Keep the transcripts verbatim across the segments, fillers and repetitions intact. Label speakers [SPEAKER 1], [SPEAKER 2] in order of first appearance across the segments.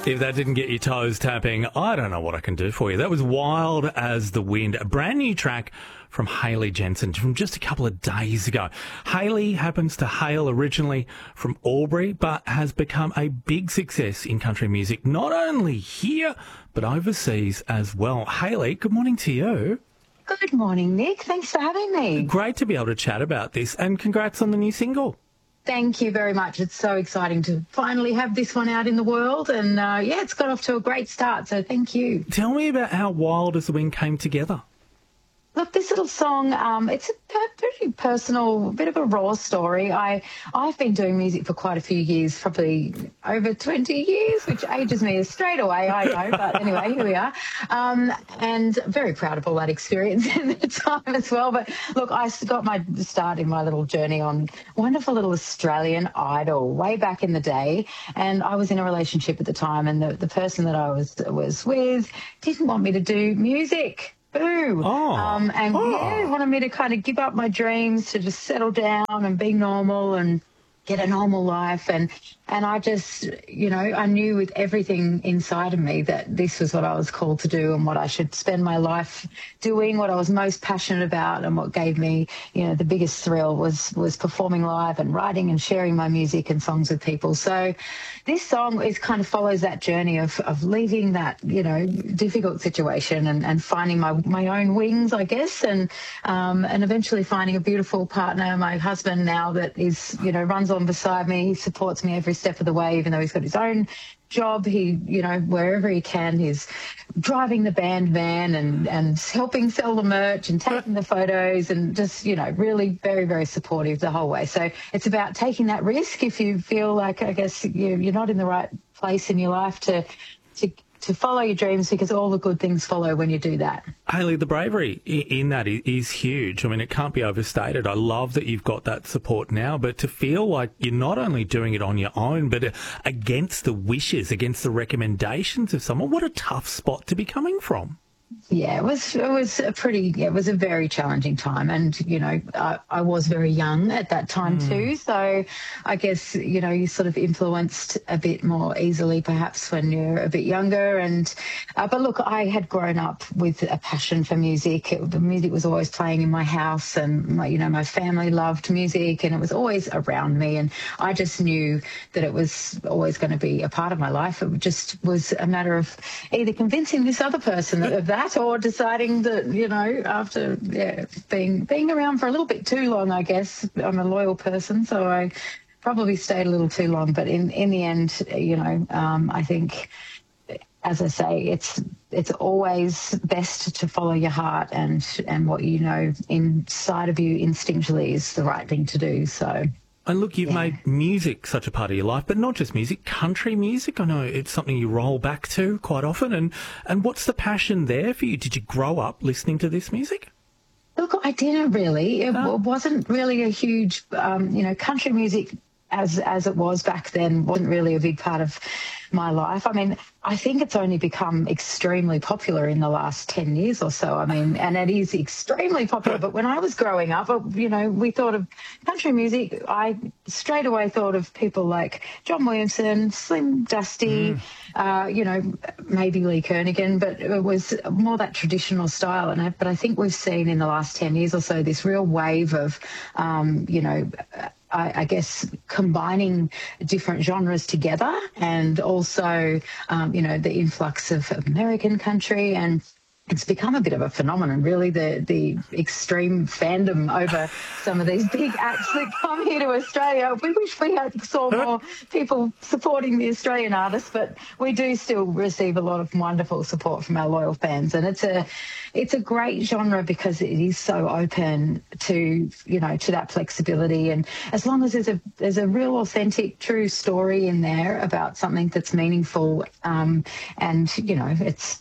[SPEAKER 1] If that didn't get your toes tapping, I don't know what I can do for you. That was Wild as the Wind, a brand new track from Hayley Jensen from just a couple of days ago. Hayley happens to hail originally from Albury, but has become a big success in country music, not only here, but overseas as well. Hayley, good morning to you.
[SPEAKER 2] Good morning, Nick. Thanks for having me.
[SPEAKER 1] Great to be able to chat about this, and congrats on the new single.
[SPEAKER 2] Thank you very much. It's so exciting to finally have this one out in the world. And, uh, yeah, it's got off to a great start, so thank you.
[SPEAKER 1] Tell me about how Wild as the Wind came together.
[SPEAKER 2] Look, this little song, um, it's a pretty personal, bit of a raw story. I, I've been doing music for quite a few years, probably over twenty years, which ages me straight away, I know. But anyway, here we are. Um, and very proud of all that experience at the time as well. But look, I got my start in my little journey on wonderful little Australian Idol way back in the day. And I was in a relationship at the time, and the, the person that I was, was with didn't want me to do music. Boo.
[SPEAKER 1] Oh.
[SPEAKER 2] Um, and
[SPEAKER 1] oh.
[SPEAKER 2] yeah, wanted me to kind of give up my dreams to just settle down and be normal and get a normal life. And, and I just, you know, I knew with everything inside of me that this was what I was called to do and what I should spend my life doing, what I was most passionate about, and what gave me, you know, the biggest thrill was, was performing live and writing and sharing my music and songs with people. So this song is kind of follows that journey of, of leaving that, you know, difficult situation and, and finding my, my own wings, I guess, and, um, and eventually finding a beautiful partner, my husband now, that is, you know, runs on beside me. He supports me every step of the way, even though he's got his own job. He, you know, wherever he can, he's driving the band van and, and helping sell the merch and taking the photos and just, you know, really very, very supportive the whole way. So it's about taking that risk if you feel like, I guess, you, you're not in the right place in your life to, to, to follow your dreams, because all the good things follow when you do that.
[SPEAKER 1] Hayley, the bravery in that is huge. I mean, it can't be overstated. I love that you've got that support now, but to feel like you're not only doing it on your own, but against the wishes, against the recommendations of someone, what a tough spot to be coming from.
[SPEAKER 2] Yeah, it was it was a pretty, yeah, it was a very challenging time. And, you know, I, I was very young at that time mm. too. So I guess, you know, you sort of influenced a bit more easily perhaps when you're a bit younger. And uh, but look, I had grown up with a passion for music. It, the music was always playing in my house, and, my, you know, my family loved music and it was always around me. And I just knew that it was always going to be a part of my life. It just was a matter of either convincing this other person of that, or deciding that, you know, after yeah, being being around for a little bit too long, I guess. I'm a loyal person, so I probably stayed a little too long. But in, in the end, you know, um, I think, as I say, it's it's always best to follow your heart and, and what you know inside of you instinctually is the right thing to do. So.
[SPEAKER 1] And look, you've
[SPEAKER 2] yeah.
[SPEAKER 1] made music such a part of your life, but not just music, country music. I know it's something you roll back to quite often. And, and what's the passion there for you? Did you grow up listening to this music?
[SPEAKER 2] Look, I didn't really. It oh. wasn't really a huge, um, you know, country music as as it was back then wasn't really a big part of my life. I mean, I think it's only become extremely popular in the last ten years or so. I mean, and it is extremely popular. But when I was growing up, you know, we thought of country music. I straight away thought of people like John Williamson, Slim Dusty, mm. uh, you know, maybe Lee Kernaghan, but it was more that traditional style. And I, but I think we've seen in the last ten years or so this real wave of, um, you know, I, I guess combining different genres together, and also, um, you know, the influx of American country, and it's become a bit of a phenomenon, really, the the extreme fandom over some of these big acts that come here to Australia. We wish we had saw more people supporting the Australian artists, but we do still receive a lot of wonderful support from our loyal fans. And it's a it's a great genre because it is so open to, you know, to that flexibility. And as long as there's a there's a real authentic, true story in there about something that's meaningful, um, and, you know, it's...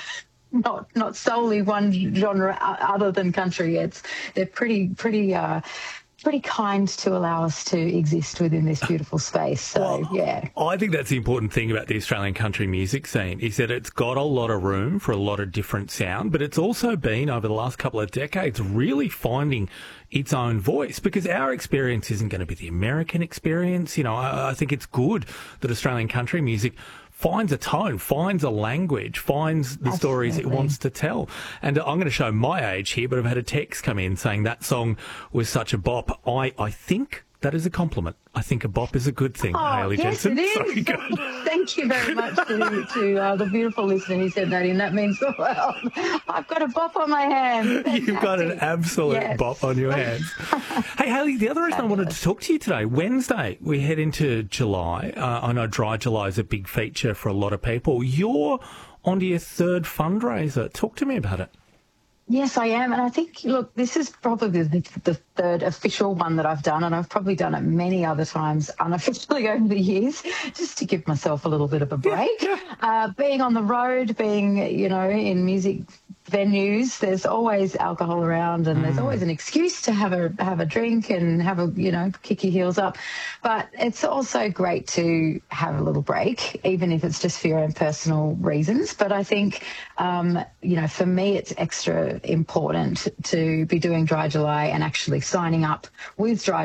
[SPEAKER 2] Not not solely one genre other than country. It's they're pretty pretty uh, pretty kind to allow us to exist within this beautiful space. So well, yeah,
[SPEAKER 1] I think that's the important thing about the Australian country music scene is that it's got a lot of room for a lot of different sound, but it's also been over the last couple of decades really finding its own voice, because our experience isn't going to be the American experience. You know, I, I think it's good that Australian country music finds a tone, finds a language, finds the stories it
[SPEAKER 2] Absolutely.
[SPEAKER 1] wants to tell. And I'm going to show my age here, but I've had a text come in saying that song was such a bop. I, I think that is a compliment. I think a bop is a good thing,
[SPEAKER 2] Oh,
[SPEAKER 1] Hayley
[SPEAKER 2] yes,
[SPEAKER 1] Jensen.
[SPEAKER 2] it is.
[SPEAKER 1] So good.
[SPEAKER 2] Thank you very much to, to uh, the beautiful listener who said that in. That means the world. I've got a bop on my hand.
[SPEAKER 1] You've got an absolute
[SPEAKER 2] Yes.
[SPEAKER 1] bop on your hands. Hey, Hayley, the other reason I wanted to talk to you today, Wednesday, we head into July. Uh, I know Dry July is a big feature for a lot of people. You're onto your third fundraiser. Talk to me about it.
[SPEAKER 2] Yes, I am. And I think, look, this is probably the, the third official one that I've done, and I've probably done it many other times unofficially over the years, just to give myself a little bit of a break.
[SPEAKER 1] Yeah.
[SPEAKER 2] Uh, being on the road, being, you know, in music venues, there's always alcohol around, and mm. there's always an excuse to have a have a drink and have a, you know, kick your heels up. But it's also great to have a little break, even if it's just for your own personal reasons. But I think, um, you know, for me, it's extra important to be doing Dry July and actually signing up with Dry